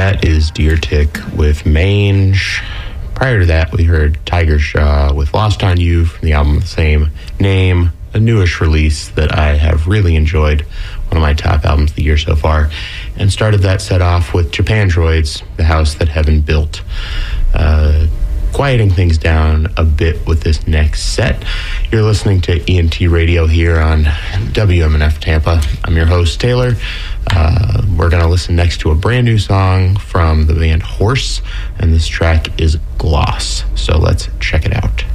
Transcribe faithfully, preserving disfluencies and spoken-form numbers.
that is Deer Tick with Mange. Prior to that, we heard Tiger Shaw with Lost on You from the album of the same name, a newish release that I have really enjoyed, one of my top albums of the year so far, and started that set off with Japandroids, The House That Heaven Built. Uh, quieting things down a bit with this next set. You're listening to E N T Radio here on W M N F Tampa. I'm your host, Taylor. Uh, we're going to listen next to a brand new song from the band Horse, and this track is Gloss. So let's check it out.